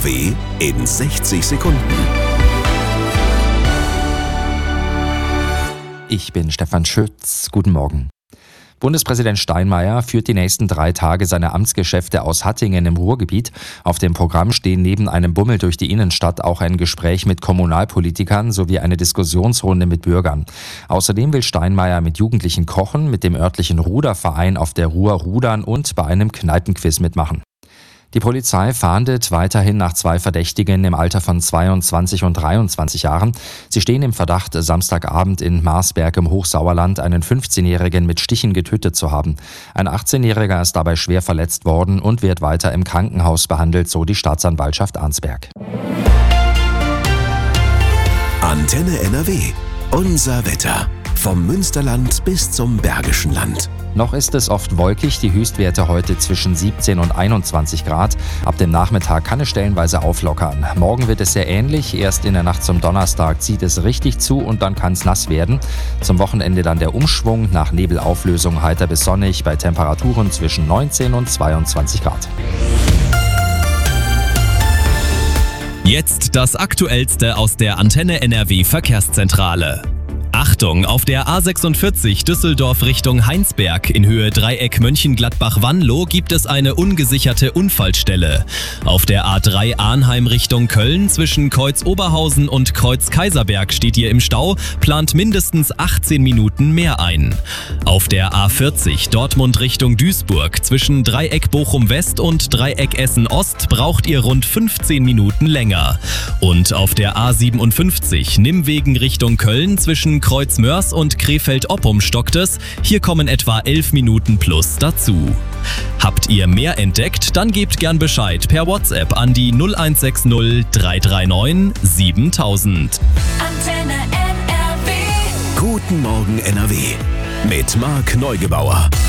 NRW in 60 Sekunden. Ich bin Stefan Schütz. Guten Morgen. Bundespräsident Steinmeier führt die nächsten 3 Tage seine Amtsgeschäfte aus Hattingen im Ruhrgebiet. Auf dem Programm stehen neben einem Bummel durch die Innenstadt auch ein Gespräch mit Kommunalpolitikern sowie eine Diskussionsrunde mit Bürgern. Außerdem will Steinmeier mit Jugendlichen kochen, mit dem örtlichen Ruderverein auf der Ruhr rudern und bei einem Kneipenquiz mitmachen. Die Polizei fahndet weiterhin nach 2 Verdächtigen im Alter von 22 und 23 Jahren. Sie stehen im Verdacht, Samstagabend in Marsberg im Hochsauerland einen 15-Jährigen mit Stichen getötet zu haben. Ein 18-Jähriger ist dabei schwer verletzt worden und wird weiter im Krankenhaus behandelt, so die Staatsanwaltschaft Arnsberg. Antenne NRW. Unser Wetter. Vom Münsterland bis zum Bergischen Land. Noch ist es oft wolkig, die Höchstwerte heute zwischen 17 und 21 Grad. Ab dem Nachmittag kann es stellenweise auflockern. Morgen wird es sehr ähnlich. Erst in der Nacht zum Donnerstag zieht es richtig zu und dann kann es nass werden. Zum Wochenende dann der Umschwung. Nach Nebelauflösung heiter bis sonnig bei Temperaturen zwischen 19 und 22 Grad. Jetzt das Aktuellste aus der Antenne NRW Verkehrszentrale. Achtung, auf der A46 Düsseldorf Richtung Heinsberg in Höhe Dreieck Mönchengladbach-Wanlo gibt es eine ungesicherte Unfallstelle. Auf der A3 Arnheim Richtung Köln zwischen Kreuz Oberhausen und Kreuz Kaiserberg steht ihr im Stau, plant mindestens 18 Minuten mehr ein. Auf der A40 Dortmund Richtung Duisburg zwischen Dreieck Bochum West und Dreieck Essen Ost braucht ihr rund 15 Minuten länger. Und auf der A57 Nimwegen Richtung Köln zwischen Kreuz Mörs und Krefeld-Oppum stockt es. Hier kommen etwa 11 Minuten plus dazu. Habt ihr mehr entdeckt? Dann gebt gern Bescheid per WhatsApp an die 0160 339 7000. Antenne NRW. Guten Morgen NRW mit Marc Neugebauer.